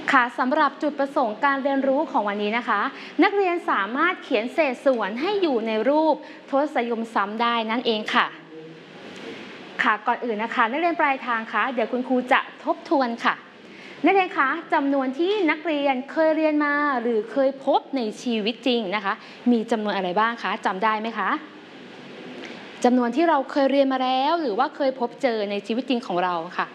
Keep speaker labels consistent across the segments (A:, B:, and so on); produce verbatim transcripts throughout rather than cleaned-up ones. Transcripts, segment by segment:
A: ค่ะสำหรับจุดประสงค์การเรียนรู้ของวันนี้นะคะนักเรียนสามารถเขียนเศษส่วนให้อยู่ในรูปทศนิยมซ้ำได้นั่นเองค่ะค่ะก่อนอื่นนะคะนักเรียนปลายทางคะเดี๋ยวคุณครูจะทบทวนค่ะนักเรียนคะจำนวนที่นักเรียนเคยเรียนมาหรือเคยพบในชีวิตจริงนะคะมีจำนวนอะไรบ้างคะจำได้ไหมคะจำนวนที่เราเคยเรียนมาแล้วหรือว่าเคยพบเจอในชีวิตจริงของเราค่ะ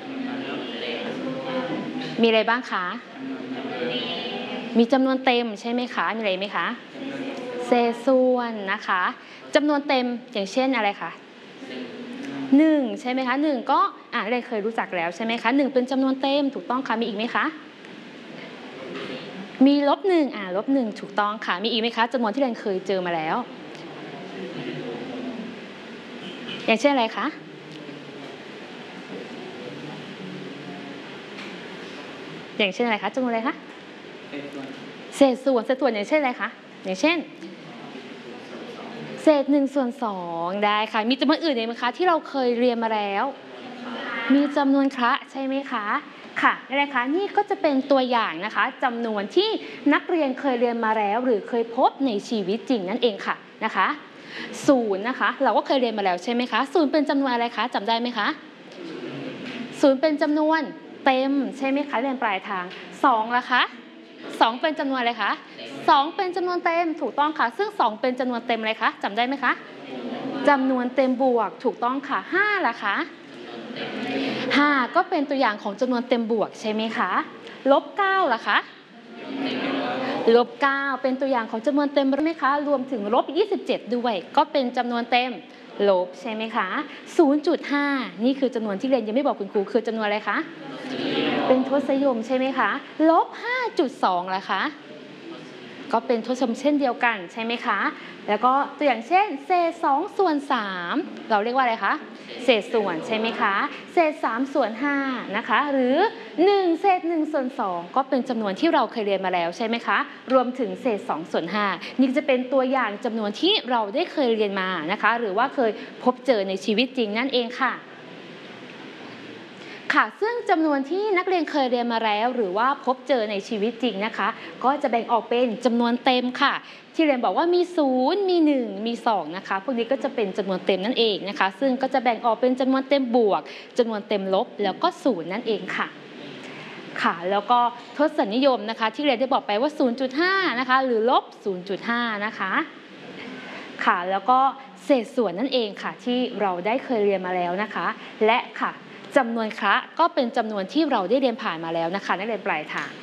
A: มีอะไรบ้างคะมีจำนวนเต็มใช่ไหมคะมีอะไรไหมคะเศษส่วนนะคะจำนวนเต็มอย่างเช่นอะไรคะหนึ่งใช่ไหมคะหนึ่งก็อ่ะเราเคยรู้จักแล้วใช่ไหมคะหนึ่งเป็นจำนวนเต็มถูกต้องค่ะมีอีกไหมคะมีลบหนึ่งอ่ะลบหนึ่งถูกต้องค่ะมีอีกไหมคะจำนวนที่เราเคยเจอมาแล้วอย่างเช่นอะไรคะอย่างเช่นอะไรคะจำนวนอะไรคะเศษส่วนเศษส่วนอย่างเช่นอะไรคะอย่างเช่นเศษหนึ่งส่วนสองได้ค่ะมีจำนวนอื่นไหมคะที่เราเคยเรียนมาแล้วมีจำนวนคระใช่ไหมคะค่ะนี่นะคะนี่ก็จะเป็นตัวอย่างนะคะจำนวนที่นักเรียนเคยเรียนมาแล้วหรือเคยพบในชีวิตจริงนั่นเองค่ะนะคะศูนย์นะคะเราก็เคยเรียนมาแล้วใช่ไหมคะศูนย์เป็นจำนวนอะไรคะจำได้ไหมคะศูนย์เป็นจำนวนเต็มใช่ไหมคะเรียนปลายทางสองล่ะคะสองเป็นจำนวนอะไรคะสองเป็นจำนวนเต็มถูกต้องค่ะซึ่งสองเป็นจำนวนเต็มอะไรคะจำได้ไหมคะจำนวนเต็มบวกถูกต้องค่ะห้าล่ะคะห้าก็เป็นตัวอย่างของจำนวนเต็มบวกใช่ไหมคะลบเก้าล่ะคะลบเก้าเป็นตัวอย่างของจำนวนเต็มใช่ไหมคะรวมถึงลบยี่สิบเจ็ดด้วยก็เป็นจำนวนเต็มลบใช่ไหมคะ ศูนย์จุดห้า นี่คือจำนวนที่เรียนยังไม่บอกคุณครูคือจำนวนอะไรคะเป็นทศนิยมใช่ไหมคะลบ ห้าจุดสอง ล่ะคะก็เป็นทศนิยมเช่นเดียวกันใช่ไหมคะแล้วก็ตัวอย่างเช่นเศษสองส่วนสามเราเรียกว่าอะไรคะเศษส่วนใช่ไหมคะเศษสามส่วนห้านะคะหรือหนึ่งเศษหนึ่งส่วนสองก็เป็นจำนวนที่เราเคยเรียนมาแล้วใช่ไหมคะรวมถึงเศษสองส่วนห้านี่จะเป็นตัวอย่างจำนวนที่เราได้เคยเรียนมานะคะหรือว่าเคยพบเจอในชีวิตจริงนั่นเองค่ะค่ะซึ่งจำนวนที่นักเรียนเคยเรียนมาแล้วหรือว่าพบเจอในชีวิตจริงนะคะก็จะแบ่งออกเป็นจำนวนเต็มค่ะที่เรียนบอกว่ามีศูนย์มีหนึ่งมีสองนะคะพวกนี้ก็จะเป็นจำนวนเต็มนั่นเองนะคะซึ่งก็จะแบ่งออกเป็นจำนวนเต็มบวกจำนวนเต็มลบแล้วก็ศูนย์นั่นเองค่ะค่ะแล้วก็ทศนิยมนะคะที่เรียนได้บอกไปว่า ศูนย์จุดห้า นะคะหรือลบ ศูนย์จุดห้า นะคะค่ะแล้วก็เศษส่วนนั่นเองค่ะที่เราได้เคยเรียนมาแล้วนะคะและค่ะจำนวนคระก็เป็นจำนวนที่เราได้เรียนผ่านมาแล้วนะคะนักเรียนปลายทาง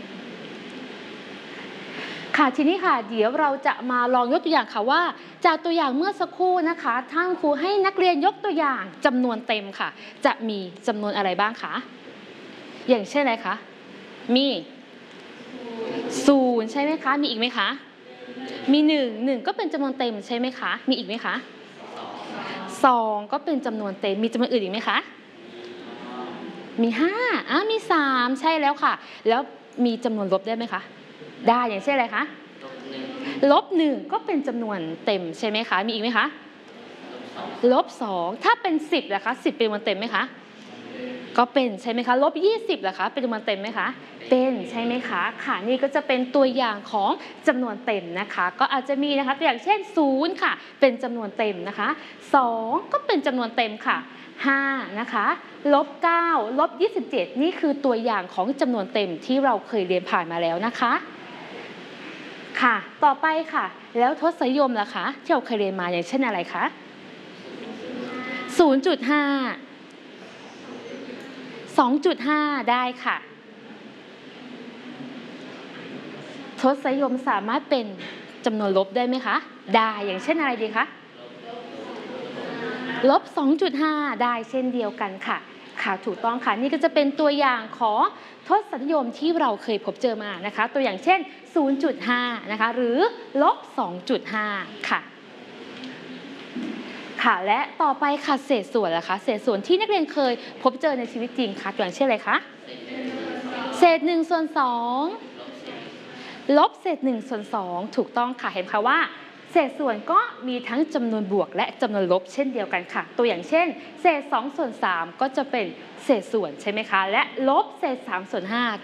A: ค่ะทีนี้ค่ะเดี๋ยวเราจะมาลองยกตัวอย่างค่ะว่าจากตัวอย่างเมื่อสักครู่นะคะท่านครูให้นักเรียนยกตัวอย่างจำนวนเต็มค่ะจะมีจำนวนอะไรบ้างคะอย่างเช่นอะไรคะมีศูนย์ใช่ไหมคะมีอีกไหมคะมีหนึ่งหนึ่งก็เป็นจำนวนเต็มใช่ไหมคะมีอีกไหมคะสองก็เป็นจำนวนเต็มมีจำนวนอื่นอีกไหมคะมีห้าอ่ะมีสามใช่แล้วค่ะแล้วมีจำนวนลบได้ไหมคะได้อย่างเช่นอะไรคะลบหนึ่งก็เป็นจำนวนเต็มใช่ไหมคะมีอีกไหมคะลบสองถ้าเป็นสิบล่ะคะสิบเป็นจำนวนเต็มไหมคะก็เป็นใช่ไหมคะลบยี่สิบล่ะคะเป็นจำนวนเต็มไหมคะเป็นใช่ไหมคะค่ะนี่ก็จะเป็นตัวอย่างของจำนวนเต็มนะคะก็อาจจะมีนะคะตัวอย่างเช่นศูนย์ค่ะเป็นจำนวนเต็มนะคะสองก็เป็นจำนวนเต็มค่ะห้านะคะลบเก้าลบยี่สิบเจ็ดนี่คือตัวอย่างของจำนวนเต็มที่เราเคยเรียนผ่านมาแล้วนะคะค่ะต่อไปค่ะแล้วทศนิยมล่ะคะที่เราเคยเรียนมาอย่างเช่นอะไรคะ ศูนย์จุดห้า สองจุดห้า ได้ค่ะทศนิยมสามารถเป็นจำนวนลบได้ไหมคะได้อย่างเช่นอะไรดีคะลบ สองจุดห้า ได้เช่นเดียวกันค่ะค่ะถูกต้องค่ะนี่ก็จะเป็นตัวอย่างของทศนิยมที่เราเคยพบเจอมานะคะตัวอย่างเช่น ศูนย์จุดห้า นะคะหรือลบ สองจุดห้า ค่ะค่ะและต่อไปค่ะเศษส่วนล่ะคะเศษส่วนที่นักเรียนเคยพบเจอในชีวิตจริงค่ะตัวอย่างเช่นอะไรคะเศษหนึ่งส่วนสองลบเศษหนึ่งส่วนสองถูกต้องค่ะเห็นคะว่าเศษส่วนก็มีทั้งจำนวนบวกและจำนวนลบเช่นเดียวกันค่ะตัวอย่างเช่นเศษสองส่วนสามก็จะเป็นเศษส่วนใช่ไหมคะและลบเศษสามส่วนห้า